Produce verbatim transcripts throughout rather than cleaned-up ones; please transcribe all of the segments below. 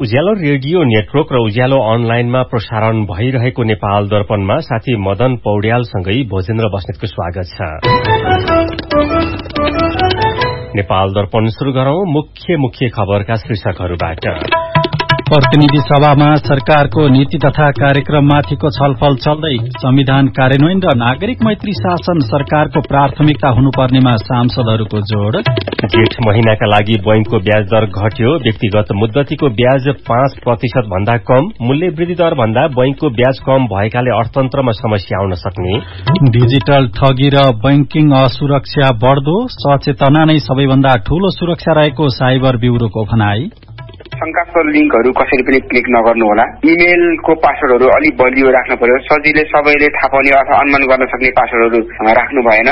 उज्यालो radio network र उज्यालो अनलाइनमा प्रसारण भइरहेको नेपाल दर्पणमा साथी मदन पौड्यालसँगै भोजेन्द्र बस्नेतको स्वागत छ। नेपाल दर्पण शुरू गरौं मुख्य मुख्य खबरका शीर्षकहरूबाट। प्रतिनिधि सभामा सरकारको नीति तथा कार्यक्रममाथिको छलफल चल्दै। संविधान कार्यान्वयन र नागरिक मैत्री शासन सरकारको प्राथमिकता हुनुपर्नेमा सांसदहरूको जोड़। जेठ महिनाका लागि बैंकको ब्याज दर घट्यो। व्यक्तिगत मुद्दतीको ब्याज पाँच प्रतिशत भन्दा कम। मूल्य वृद्धि दर भन्दा बैंकको ब्याज कम भएकाले अर्थतन्त्रमा समस्या आउन सक्ने। डिजिटल ठगी र बैंकिङ असुरक्षा बढ्दो। सचेतना नै सबैभन्दा ठूलो सुरक्षा रहेको साइबर ब्यूरोको भनाई। शंकास्पद लिंकहरू कसरी पनि क्लिक नगर्नु होला। इमेलको पासवर्डहरू अलिक बलियो राख्नु पर्यो। सजिलै सबैले थाहा पाउने अथवा अनुमान गर्न सक्ने पासवर्डहरू राख्नु भएन।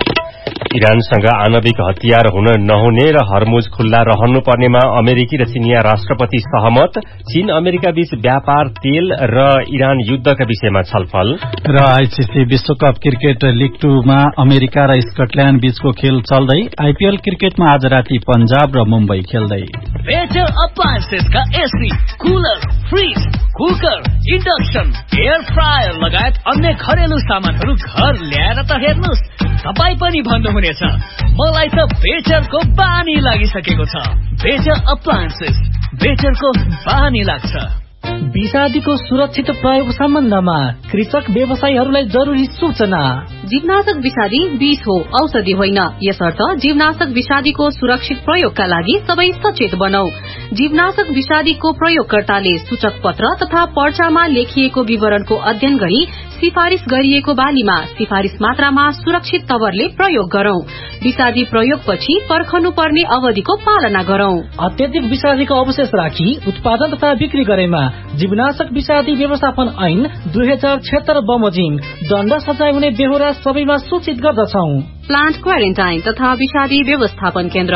इरानसँग आणविक हतियार हुन नहुने र हर्मुज खुल्ला रहनुपर्नेमा अमेरिकी र चिनिया राष्ट्रपति सहमत। चीन अमेरिका बीच व्यापार, तेल र इरान युद्धका विषयमा छलफल। र आईसीसी विश्वकप क्रिकेट लीग टूमा अमेरिका र स्कटल्याण्ड बीचको खेल चल्दै। आईपीएल क्रिकेटमा आज राति पंजाब र मुम्बई खेल्दै। Better अप्लायन्सेसका AC, cooler, fridge, cooker, induction, air fryer लगायत अन्य घरेलु सामानहरू घर ल्याएर त हेर्नुहोस्, तपाई पनि भन्नुहुनेछ मलाई त बेटरको बानी लागिसकेको छ। बेटर अप्लायन्सेस, बेटरको बानी लाग्छ। विषादीको सुरक्षित प्रयोग सम्बन्धमा कृषक व्यवसायीहरूलाई जरुरी सूचना। जीवनाशक विषादी विष हो, औषधि होइन। यसर्थ जीवनाशक विषादीको सुरक्षित प्रयोगका लागि सबै सचेत बनौ। जीवनाशक विषादीको प्रयोगकर्ताले सूचक पत्र तथा पर्चामा लेखिएको विवरणको अध्ययन गरी सिफारिश गरिएको बालीमा सिफारिश मात्रामा सुरक्षित तवरले प्रयोग गरौं। विषादी प्रयोगपछि पर्खनु पर्ने अवधिको पालना गरौं। अत्यधिक विषादीको अवशेष राखी उत्पादन तथा बिक्री गरेमा जीवनाशक विषादी व्यवस्थापन ऐन दुई हजार छिहत्तर बमोजिम दण्ड सजाय हुने बेहोरा सबैमा सूचित गर्दछौ। प्लान्ट क्वारेन्टाइन तथा विषादी व्यवस्थापन केन्द्र।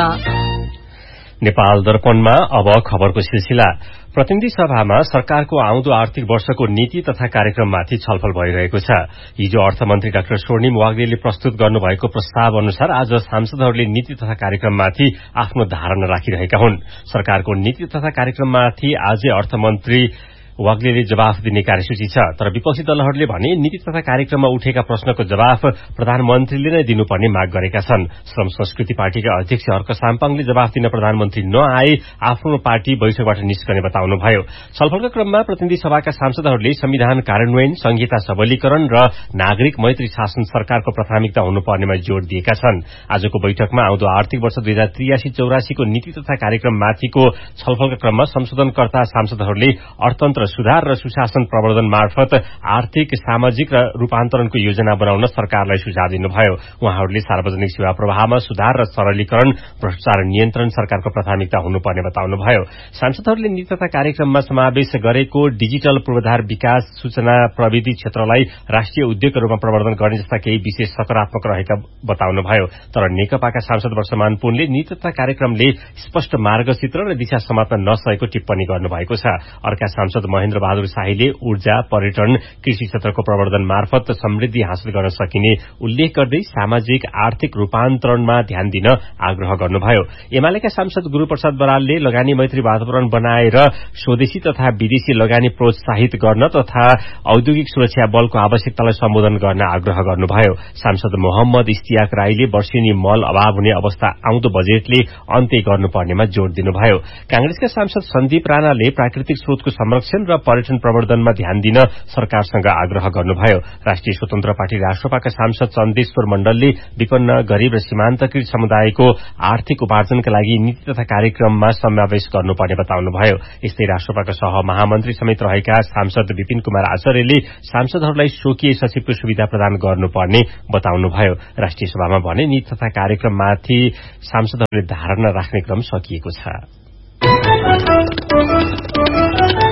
नेपाल दर्पणमा अब खबरको सिलसिला। प्रतिनिधि सभामा सरकारको आउँदो आर्थिक वर्षको नीति तथा कार्यक्रममाथि छलफल भइरहेको छ। हिजो अर्थमन्त्री डाक्टर स्वर्णिम वाग्लेले प्रस्तुत गर्नुभएको प्रस्ताव अनुसार आज सांसदहरूले नीति तथा कार्यक्रममाथि आफ्नो धारणा राखिरहेका हुन्। सरकारको नीति तथा कार्यक्रममाथि आजै अर्थमन्त्री वाग्लेले जवाफ दिने कार्यसूची छ। तर विपक्षी दलहरूले भने नीति तथा कार्यक्रममा उठेका प्रश्नको जवाफ प्रधानमन्त्रीले नै दिनुपर्ने माग गरेका छन्। श्रम संस्कृति पार्टीका अध्यक्ष हर्क साम्पाङले जवाफ दिन प्रधानमन्त्री नआए आफ्नो पार्टी बैठकबाट निस्कने बताउनुभयो। छलफलका क्रममा प्रतिनिधि सभाका सांसदहरूले संविधान कार्यान्वयन, संहिता सबलीकरण र नागरिक मैत्री शासन सरकारको प्राथमिकता हुनुपर्नेमा जोड़ दिएका छन्। आजको बैठकमा आउँदो आर्थिक वर्ष दुई हजार त्रियासी चौरासीको नीति तथा कार्यक्रममाथिको छलफलका क्रममा संशोधनकर्ता सांसदहरूले अर्थतन्त्र सुधार र सुशासन प्रवर्धन मार्फत आर्थिक, सामाजिक र रूपान्तरणको योजना बनाउन सरकारलाई सुझाव दिनुभयो। उहाँहरूले सार्वजनिक सेवा प्रवाहमा सुधार र सरलीकरण, भ्रष्टाचार नियन्त्रण सरकारको प्राथमिकता हुनुपर्ने बताउनुभयो। सांसदहरूले नीति तथा कार्यक्रममा समावेश गरेको डिजिटल पूर्वाधार विकास, सूचना प्रविधि क्षेत्रलाई राष्ट्रिय उद्योगका रूपमा प्रवर्धन गर्ने जस्ता केही विशेष सकारात्मक रहेका बताउनुभयो। तर नेकपाका सांसद वर्षमान पुनले नीति तथा कार्यक्रमले स्पष्ट मार्गचित्र र दिशा समात्न नसकेको टिप्पणी गर्नुभएको छ। अर्का सांसद महेन्द्र बहादुर शाहीले ऊर्जा, पर्यटन, कृषि क्षेत्रको प्रवर्धन मार्फत समृद्धि हासिल गर्न सकिने उल्लेख गर्दै सामाजिक आर्थिक रूपान्तरणमा ध्यान दिन आग्रह गर्नुभयो। एमालेका सांसद गुरूप्रसाद बरालले लगानी मैत्री वातावरण बनाएर स्वदेशी तथा विदेशी लगानी प्रोत्साहित गर्न तथा औद्योगिक सुरक्षा बलको आवश्यकतालाई सम्बोधन गर्न आग्रह गर्नुभयो। सांसद मोहम्मद इस्तियाक राईले वर्षेनी मल अभाव हुने अवस्था आउँदो बजेटले अन्त्य गर्नुपर्नेमा जोड़ दिनुभयो। कांग्रेसका सांसद सन्दीप राणाले प्राकृतिक स्रोतको संरक्षण र पर्यटन प्रवर्धनमा ध्यान दिन सरकारसँग आग्रह गर्नुभयो। राष्ट्रिय स्वतन्त्र पार्टी राष्ट्रपाका सांसद चन्देश्वर मण्डलले विपन्न, गरीब र सीमान्तकृत समुदायको आर्थिक उपार्जनका लागि नीति तथा कार्यक्रममा समावेश गर्नुपर्ने बताउनुभयो। यस्तै राष्ट्रपाका सह महामन्त्री समेत रहेका सांसद विपिन कुमार आचार्यले सांसदहरूलाई स्वकीय सचिवको सुविधा प्रदान गर्नुपर्ने बताउनुभयो। राष्ट्रिय सभामा भने नीति तथा कार्यक्रममाथि सांसदहरूले धारणा राख्ने क्रम सकिएको छ।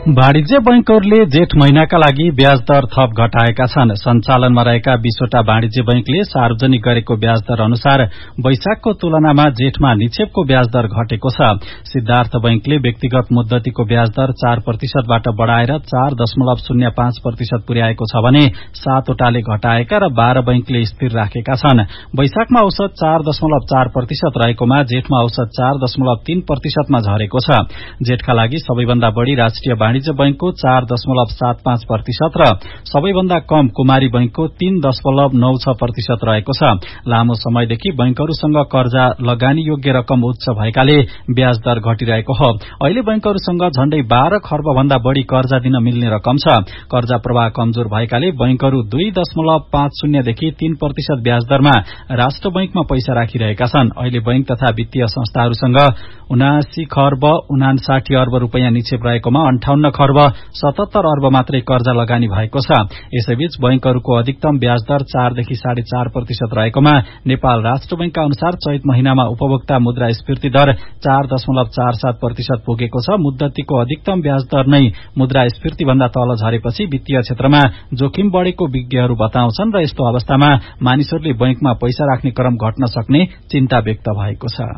वाणिज्य बैंकहरूले जेठ महिनाका लागि ब्याज दर थप घटाएका छन्। सञ्चालनमा रहेका बीसवटा वाणिज्य बैंकले सार्वजनिक गरेको ब्याज दर अनुसार वैशाखको तुलनामा जेठमा निक्षेपको ब्याज दर घटेको छ। सिद्धार्थ बैंकले व्यक्तिगत मुद्दतीको ब्याज दर चार प्रतिशतबाट बढ़ाएर चार दशमलव शून्य पाँच प्रतिशत पुर्याएको छ भने सातवटाले घटाएका र बाह्र बैंकले स्थिर राखेका छन्। वैशाखमा औसत चार दशमलव चार प्रतिशत रहेकोमा जेठमा औसत चार दशमलव तीन प्रतिशतमा झरेको छ। जेठका लागि सबैभन्दा बढ़ी राष्ट्रिय वाणिज्य बैंकको चार दशमलव सात पाँच प्रतिशत र सबैभन्दा कम कुमारी बैंकको तीन दशमलव नौ छ प्रतिशत रहेको छ। लामो समयदेखि बैंकहरूसँग कर्जा लगानी योग्य रकम उच्च भएकाले ब्याज दर घटिरहेको हो। अहिले बैंकहरूसँग झण्डै बाह्र खर्ब भन्दा बढ़ी कर्जा दिन मिल्ने रकम छ। कर्जा प्रवाह कमजोर भएकाले बैंकहरू दुई दशमलव पाँच शून्यदेखि तीन प्रतिशत ब्याज दरमा राष्ट्र बैंकमा पैसा राखिरहेका छन्। अहिले बैंक तथा वित्तीय संस्थाहरूसँग उनासी खर्ब उनासाठी अर्ब रूपियाँ निक्षेप रहेकोमा अन्ठाउन्न खर्ब सतहत्तर अर्ब मात्रै कर्जा लगानी भएको छ। यसैबीच बैंकहरूको अधिकतम ब्याज दर चारदेखि साढे चार प्रतिशत रहेकोमा नेपाल राष्ट्र बैंकका अनुसार चैत महिनामा उपभोक्ता मुद्रास्फीति दर चार दशमलव चार सात प्रतिशत पुगेको छ। मुद्दतीको अधिकतम ब्याज दर नै मुद्रास्फीति भन्दा तल झरेपछि वित्तीय क्षेत्रमा जोखिम बढ़ेको विज्ञहरू बताउँछन् र यस्तो अवस्थामा मानिसहरूले बैंकमा पैसा राख्ने क्रम घट्न सक्ने चिन्ता व्यक्त भएको छ।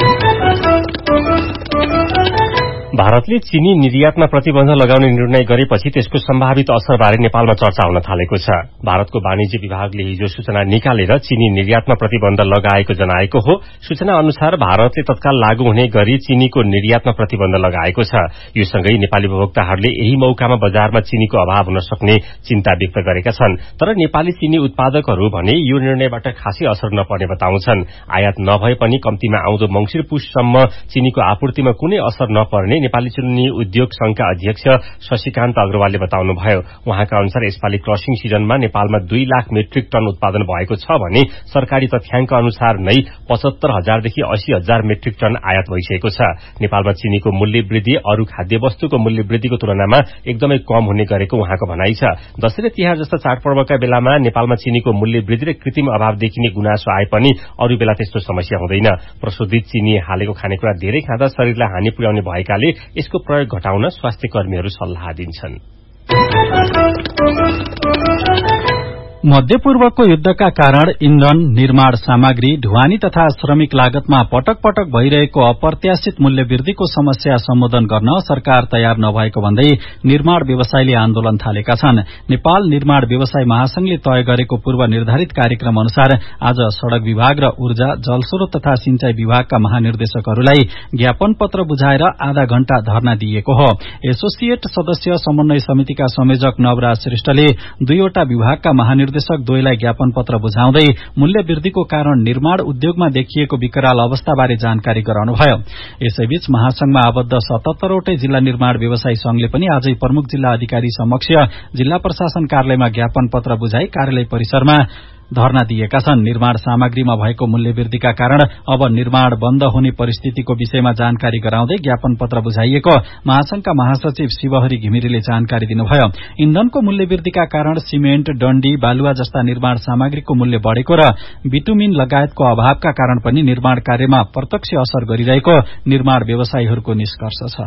भारतले चीनी निर्यातमा प्रतिबन्ध लगाउने निर्णय गरेपछि त्यसको सम्भावित असरबारे नेपालमा चर्चा हुन थालेको छ। भारतको वाणिज्य विभागले हिजो सूचना निकालेर चीनी निर्यातमा प्रतिबन्ध लगाएको जनाएको हो। सूचना अनुसार भारतले तत्काल लागू हुने गरी चीनीको निर्यातमा प्रतिबन्ध लगाएको छ। यो सँगै नेपाली उपभोक्ताहरूले यही मौकामा बजारमा चीनीको अभाव हुन सक्ने चिन्ता व्यक्त गरेका छन्। तर नेपाली चीनी उत्पादकहरू भने यो निर्णयबाट खासै असर नपर्ने बताउँछन्। आयात नभए पनि कम्तीमा आउँदो मंसिर पुससम्म चीनीको आपूर्तिमा कुनै असर नपर्ने नेपाली चीनी उद्योग संघका अध्यक्ष शशिकान्त अग्रवालले बताउनुभयो। उहाँका अनुसार यसपालि क्रसिङ सिजनमा नेपालमा दुई लाख मेट्रिक टन उत्पादन भएको छ भने सरकारी तथ्याङ्क अनुसार नै पचहत्तर हजारदेखि अस्सी हजार मेट्रिक टन आयात भइसकेको छ। नेपालमा चीनीको मूल्य वृद्धि अरू खाद्य वस्तुको मूल्य वृद्धिको तुलनामा एकदमै कम हुने गरेको उहाँको भनाइ छ। दशैं र तिहार जस्ता चाडपर्वका बेलामा नेपालमा चीनीको मूल्य वृद्धि र कृत्रिम अभाव देखिने गुनासो आए पनि अरू बेला त्यस्तो समस्या हुँदैन। प्रशोधित चीनी हालेको खानेकुरा धेरै खाँदा शरीरलाई हानि पुर्याउने भएकाले यसको प्रयोग घटाउन स्वास्थ्य कर्मीहरू सल्लाह दिन्छन्। मध्यपूर्वको युद्धका कारण इन्धन, निर्माण सामग्री, ढुवानी तथा श्रमिक लागतमा पटक पटक भइरहेको अप्रत्याशित मूल्य वृद्धिको समस्या सम्बोधन गर्न सरकार तयार नभएको भन्दै निर्माण व्यवसायीले आन्दोलन थालेका छन्। नेपाल निर्माण व्यवसाय महासंघले तय गरेको पूर्व निर्धारित कार्यक्रम अनुसार आज सड़क विभाग र ऊर्जा, जलस्रोत तथा सिंचाई विभागका महानिर्देशकहरूलाई ज्ञापन पत्र बुझाएर आधा घण्टा धरना दिएको हो। एसोसिएट सदस्य समन्वय समितिका संयोजक नवराज श्रेष्ठले दुईवटा विभागका महानिर्देशक निर्देशक द्वयलाई ज्ञापन पत्र बुझाउँदै मूल्य वृद्धिको कारण निर्माण उद्योगमा देखिएको विकराल अवस्थाबारे जानकारी गराउनुभयो। यसैबीच महासंघमा आबद्ध सतहत्तरवटै जिल्ला निर्माण व्यवसायी संघले पनि आजै प्रमुख जिल्ला अधिकारी समक्ष जिल्ला प्रशासन कार्यालयमा ज्ञापन पत्र बुझाई कार्यालय परिसरमा धरना दिएका छन्। निर्माण सामग्रीमा भएको मूल्य वृद्धिका कारण अब निर्माण बन्द हुने परिस्थितिको विषयमा जानकारी गराउँदै ज्ञापन पत्र बुझाइएको महासंघका महासचिव शिवहरि घिमिरेले जानकारी दिनुभयो। इन्धनको मूल्य वृद्धिका कारण सिमेन्ट, डण्डी, बालुवा जस्ता निर्माण सामग्रीको मूल्य बढ़ेको र बिटुमिन लगायतको अभावका कारण पनि निर्माण कार्यमा प्रत्यक्ष असर गरिरहेको निर्माण व्यवसायीहरूको निष्कर्ष छ।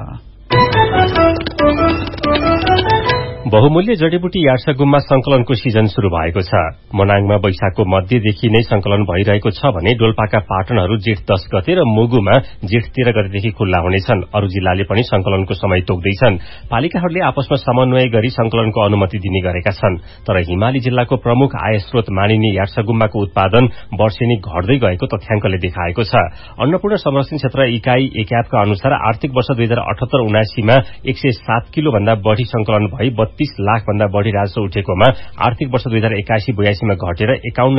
बहुमूल्य जडीबुटी यार्सागुममा संकलनको सिजन शुरू भएको छ। मनाङमा वैशाखको मध्यदेखि नै संकलन भइरहेको छ भने डोल्पाका पाटनहरू जेठ दश गते र मुगुमा जेठ तेह्र गतेदेखि खुल्ला हुनेछन्। अरू जिल्लाले पनि संकलनको समय तोक्दैछन्। पालिकाहरूले आपसमा समन्वय गरी संकलनको अनुमति दिने गरेका छन्। तर हिमाली जिल्लाको प्रमुख आय स्रोत मानिने यार्सागुम्माको उत्पादन वर्षेनी घट्दै गएको तथ्याङ्कले देखाएको छ। अन्नपूर्ण संरक्षण क्षेत्र इकाई एकापका अनुसार आर्थिक वर्ष दुई हजार अठहत्तर उनासीमा एक सय सात किलो भन्दा बढ़ी संकलन भई तीस लाख भन्दा बढ़ी राजस्व उठेकोमा आर्थिक वर्ष दुई हजार एकासी बयासीमा घटेर एकाउन्न